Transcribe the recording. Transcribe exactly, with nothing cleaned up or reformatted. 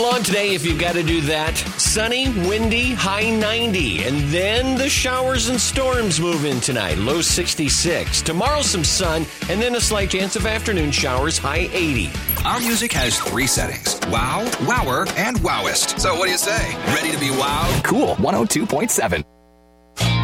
On today, if you've got to do that, sunny, windy, high ninety, and then the showers and storms move in tonight, low sixty-six. Tomorrow, some sun, and then a slight chance of afternoon showers, high eighty. Our music has three settings: wow, wower, and wowest. So what do you say? Ready to be wowed? Cool one oh two point seven.